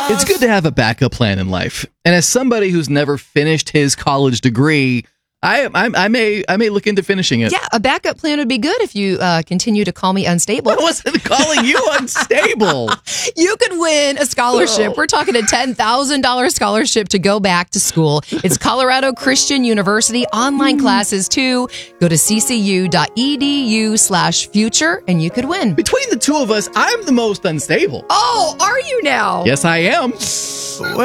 It's good to have a backup plan in life. And as somebody who's never finished his college degree, I may look into finishing it. Yeah, a backup plan would be good if you continue to call me unstable. I wasn't calling you unstable. You could win a scholarship. We're talking a $10,000 scholarship to go back to school. It's Colorado Christian University, online classes too. Go to ccu.edu/future and you could win. Between the two of us, I'm the most unstable. Oh, are you now? Yes, I am.